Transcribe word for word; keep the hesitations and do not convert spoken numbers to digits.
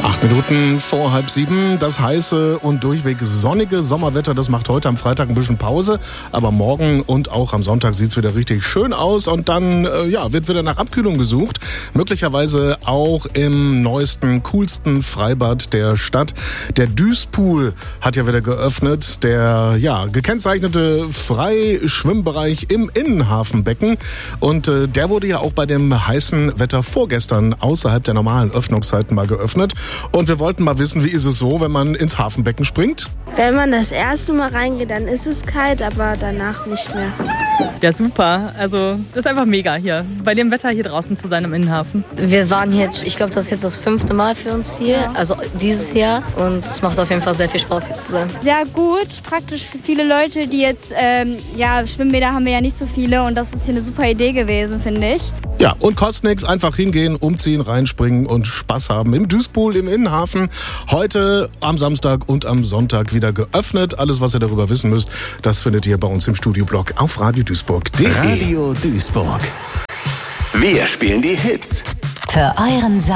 Acht Minuten vor halb sieben. Das heiße und durchweg sonnige Sommerwetter, das macht heute am Freitag ein bisschen Pause. Aber morgen und auch am Sonntag sieht es wieder richtig schön aus. Und dann äh, ja, wird wieder nach Abkühlung gesucht. Möglicherweise auch im neuesten, coolsten Freibad der Stadt. Der Düspool hat ja wieder geöffnet. Der ja, gekennzeichnete Freischwimmbereich im Innenhafenbecken. Und äh, der wurde ja auch bei dem heißen Wetter vorgestern außerhalb der normalen Öffnungszeiten mal geöffnet. Und wir wollten mal wissen, wie ist es so, wenn man ins Hafenbecken springt? Wenn man das erste Mal reingeht, dann ist es kalt, aber danach nicht mehr. Ja, super. Also, das ist einfach mega hier, bei dem Wetter hier draußen zu sein im Innenhafen. Wir waren hier, ich glaube, das ist jetzt das fünfte Mal für uns hier, ja. Also dieses Jahr. Und es macht auf jeden Fall sehr viel Spaß, hier zu sein. Sehr gut, praktisch für viele Leute, die jetzt, ähm, ja, Schwimmbäder haben wir ja nicht so viele. Und das ist hier eine super Idee gewesen, finde ich. Ja, und kostet nichts, einfach hingehen, umziehen, reinspringen und Spaß haben. Im Düspool im Innenhafen, heute am Samstag und am Sonntag wieder geöffnet. Alles, was ihr darüber wissen müsst, das findet ihr bei uns im Studioblog auf radio duisburg punkt de. Radio Duisburg. Wir spielen die Hits. Für euren Sa